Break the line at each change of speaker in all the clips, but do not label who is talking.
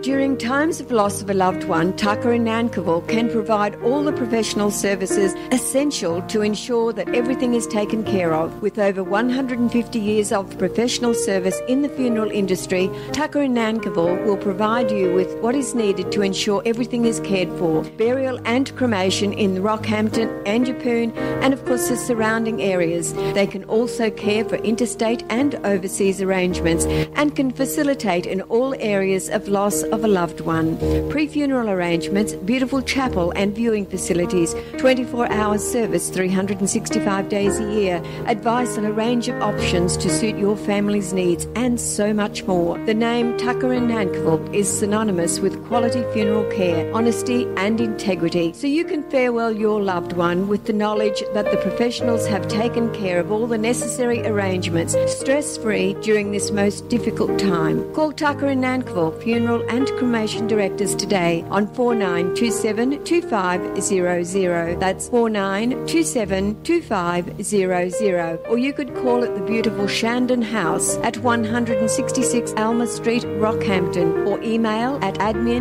During times of loss of a loved one, Tucker in Nankivell can provide all the professional services essential to ensure that everything is taken care of. With over 150 years of professional service in the funeral industry, Tucker in Nankivell will provide you with what is needed to ensure everything is cared for. Burial and cremation in Rockhampton, Anjapoon, and of course the surrounding areas. They can also care for interstate and overseas arrangements and can facilitate in all areas of loss of a loved one. Pre-funeral arrangements, beautiful chapel and viewing facilities, 24-hour service 365 days a year, advice on a range of options to suit your family's needs, and so much more. The name Tucker in Nankivell is synonymous with quality funeral care, honesty and integrity, so you can farewell your loved one with the knowledge that the professionals have taken care of all the necessary arrangements, stress-free during this most difficult time. Call Tucker in Nankivell Funeral and Cremation Directors today on 4927 2500. That's 4927 2500. Or you could call at the beautiful Shandon House at 166 Alma Street, Rockhampton, or email at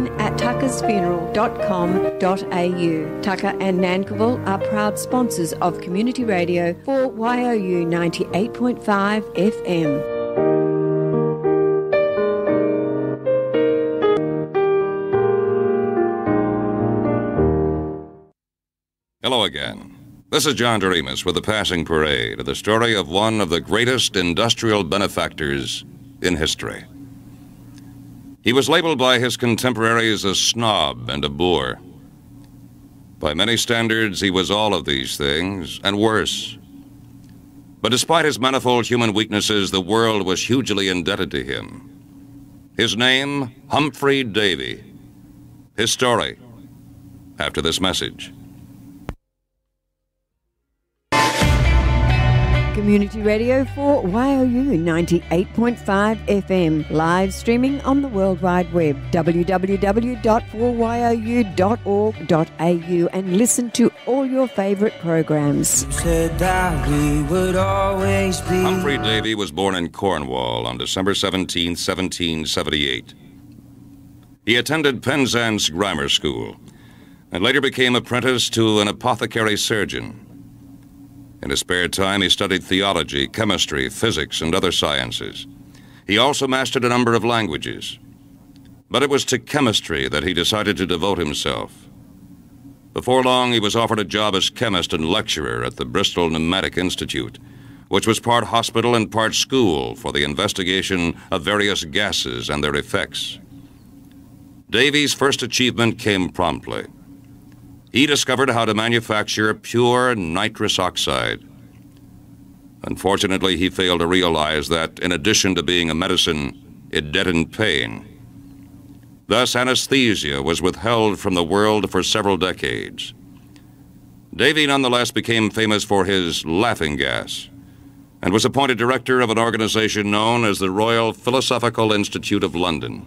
admin@tuckersfuneral.com.au. Tucker and Nankivell are proud sponsors of Community Radio for YOU 98.5 FM.
Hello again. This is John Doremus with the Passing Parade, the story of one of the greatest industrial benefactors in history. He was labeled by his contemporaries a snob and a boor. By many standards, he was all of these things, and worse. But despite his manifold human weaknesses, the world was hugely indebted to him. His name, Humphrey Davy. His story, after this message.
Community Radio for YOU 98.5 FM, live streaming on the World Wide Web, www.4you.org.au, and listen to all your favourite programs.
Humphrey Davy was born in Cornwall on December 17, 1778. He attended Penzance Grammar School and later became apprenticed to an apothecary surgeon. In his spare time, he studied theology, chemistry, physics, and other sciences. He also mastered a number of languages. But it was to chemistry that he decided to devote himself. Before long, he was offered a job as chemist and lecturer at the Bristol Pneumatic Institute, which was part hospital and part school for the investigation of various gases and their effects. Davy's first achievement came promptly. He discovered how to manufacture pure nitrous oxide. Unfortunately, he failed to realize that, in addition to being a medicine, it deadened pain. Thus, anesthesia was withheld from the world for several decades. Davy nonetheless became famous for his laughing gas and was appointed director of an organization known as the Royal Philosophical Institute of London.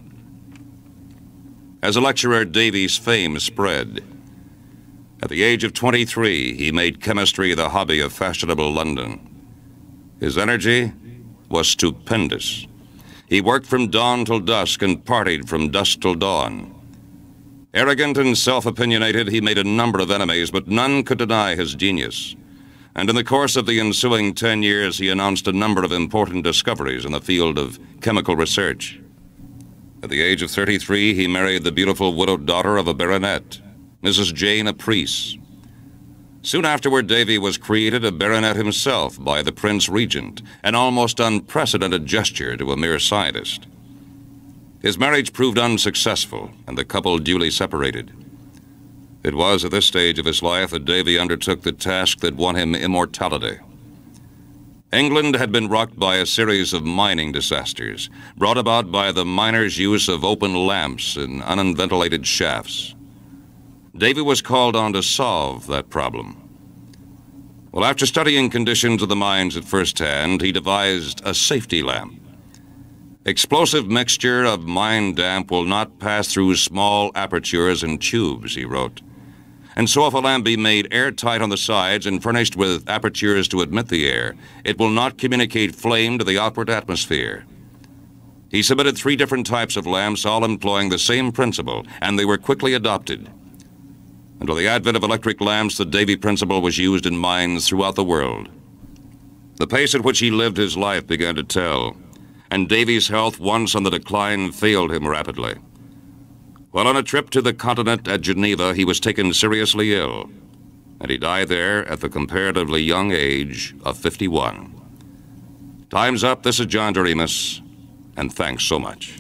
As a lecturer, Davy's fame spread. At the age of 23, he made chemistry the hobby of fashionable London. His energy was stupendous. He worked from dawn till dusk and partied from dusk till dawn. Arrogant and self-opinionated, he made a number of enemies, but none could deny his genius. And in the course of the ensuing 10 years, he announced a number of important discoveries in the field of chemical research. At the age of 33, he married the beautiful widowed daughter of a baronet, Mrs. Jane Apreece. Soon afterward, Davy was created a baronet himself by the Prince Regent, an almost unprecedented gesture to a mere scientist. His marriage proved unsuccessful, and the couple duly separated. It was at this stage of his life that Davy undertook the task that won him immortality. England had been rocked by a series of mining disasters, brought about by the miners' use of open lamps in unventilated shafts. Davy was called on to solve that problem. Well, after studying conditions of the mines at first hand, he devised a safety lamp. Explosive mixture of mine damp will not pass through small apertures and tubes, he wrote. And so if a lamp be made airtight on the sides and furnished with apertures to admit the air, it will not communicate flame to the outward atmosphere. He submitted 3 different types of lamps, all employing the same principle, and they were quickly adopted. Until the advent of electric lamps, the Davy principle was used in mines throughout the world. The pace at which he lived his life began to tell, and Davy's health, once on the decline, failed him rapidly. While on a trip to the continent at Geneva, he was taken seriously ill, and he died there at the comparatively young age of 51. Time's up. This is John Doremus, and thanks so much.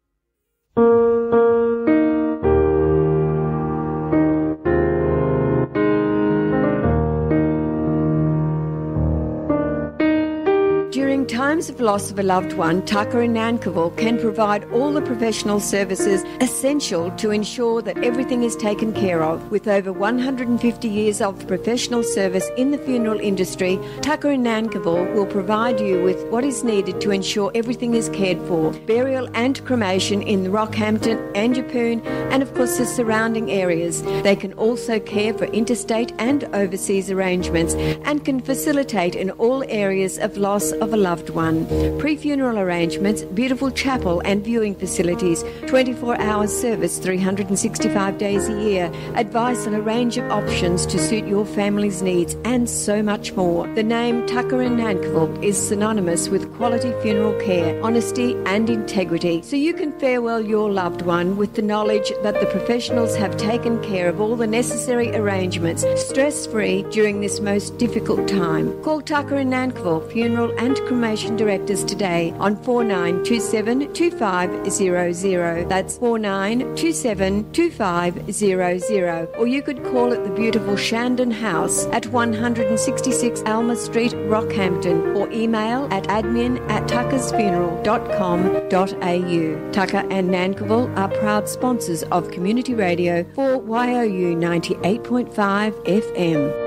During times of loss of a loved one, Tucker in Nankivell can provide all the professional services essential to ensure that everything is taken care of. With over 150 years of professional service in the funeral industry, Tucker in Nankivell will provide you with what is needed to ensure everything is cared for. Burial and cremation in Rockhampton and Yeppoon, and of course the surrounding areas. They can also care for interstate and overseas arrangements and can facilitate in all areas of loss of a loved one. Pre-funeral arrangements, beautiful chapel and viewing facilities, 24-hour service 365 days a year, advice on a range of options to suit your family's needs, and so much more. The name Tucker in Nankivell is synonymous with quality funeral care, honesty and integrity, so you can farewell your loved one with the knowledge that the professionals have taken care of all the necessary arrangements, stress-free during this most difficult time. Call Tucker in Nankivell Funeral and Cremation Directors today on 4927-2500. That's 4927-2500. Or you could call at the beautiful Shandon House at 166 Alma Street, Rockhampton, or email at admin@tuckersfuneral.com.au. Tucker and Nankivell are proud sponsors of Community Radio for YOU 98.5 FM.